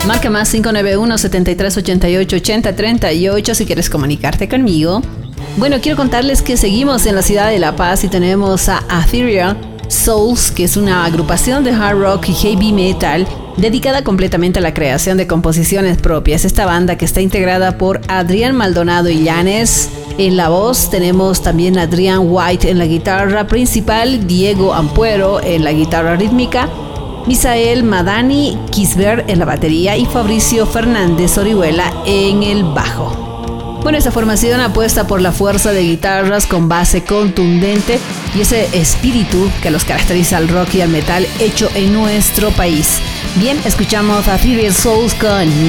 Marca más 591-7388-8038 si quieres comunicarte conmigo. Bueno, quiero contarles que seguimos en la ciudad de La Paz y tenemos a Ethereal Souls, que es una agrupación de hard rock y heavy metal dedicada completamente a la creación de composiciones propias. Esta banda que está integrada por Adrián Maldonado Illanes en la voz, tenemos también a Adrián White en la guitarra principal, Diego Ampuero en la guitarra rítmica, Misael Madani Kisber en la batería y Fabricio Fernández Orihuela en el bajo. Bueno, esta formación apuesta por la fuerza de guitarras con base contundente y ese espíritu que los caracteriza al rock y al metal hecho en nuestro país. Bien, escuchamos a Ethereal Souls con